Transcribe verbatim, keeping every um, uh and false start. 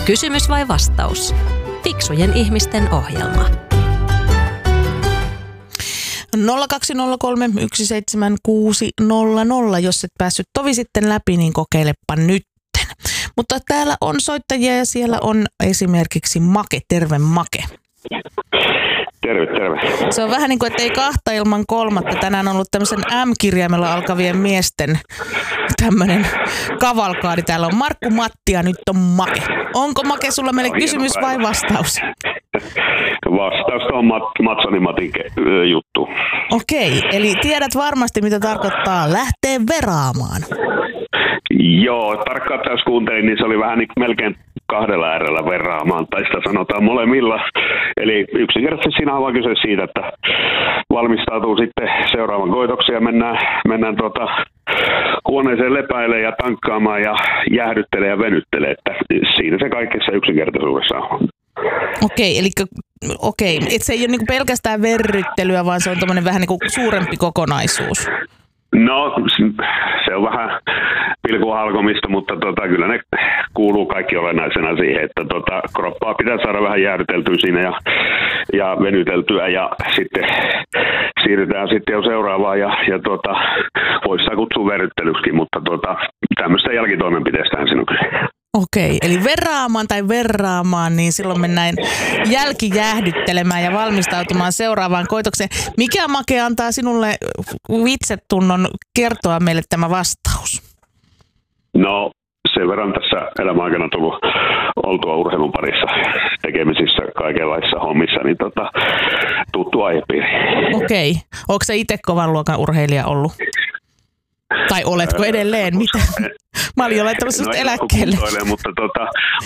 Kysymys vai vastaus? Fiksujen ihmisten ohjelma. nolla kaksi nolla kolme yksi seitsemän kuusi nolla nolla. Jos et päässyt tovi sitten läpi, niin kokeilepa nytten. Mutta täällä on soittajia ja siellä on esimerkiksi Make. Terve Make. Terve, terve. Se on vähän niin kuin, että ei kahta ilman kolmatta. Tänään on ollut tämmöisen M-kirjaimella alkavien miesten tämmöinen kavalkaadi. Täällä on Markku, Matti ja nyt on Make. Onko Make sulla meille kysymys vai vastaus? Vastaus on Mat- Matsonin Matin juttu. Okei, eli tiedät varmasti mitä tarkoittaa lähteä veraamaan. Joo, tarkkaan jos kuuntelin, niin se oli vähän niin melkein kahdella äärellä verraamaan, tai sitä sanotaan molemmilla. Eli yksinkertaisesti siinä on vaan kyse siitä, että valmistautuu sitten seuraavan koitoksi ja mennään, mennään tuota huoneeseen lepäilemään ja tankkaamaan ja jäähdyttelee ja venyttelee. Että siinä se kaikessa yksinkertaisuudessa on. Okei, eli okei, et se ei ole niinku pelkästään verryttelyä, vaan se on tommoinen vähän niinku suurempi kokonaisuus. No, se on vähän pilkuhalkomista, mutta tota, kyllä ne kuuluu kaikki olennaisena siihen, että tota, kroppaa pitää saada vähän jäädyteltyä siinä ja, ja venyteltyä ja sitten siirrytään sitten jo seuraavaan ja, ja tota, voisi saa kutsua verryttelyksikin, mutta tota, tämmöistä jälkitoimenpiteestähän siinä on kyse. Okei, eli verraamaan tai verraamaan, niin silloin mennään jälkijäähdyttelemään ja valmistautumaan seuraavaan koitokseen. Mikä Make antaa sinulle vitsetunnon kertoa meille tämä vastaus? No, sen verran tässä elämän aikana tullut oltua urheilun parissa tekemisissä kaikenlaisissa hommissa, niin tota, tuttu aihepiiri. Okei, onko se itse kovan luokan urheilija ollut? Tai oletko edelleen? Mitä? Mä olin jo laittamassa no, eläkkeelle. Mutta tota,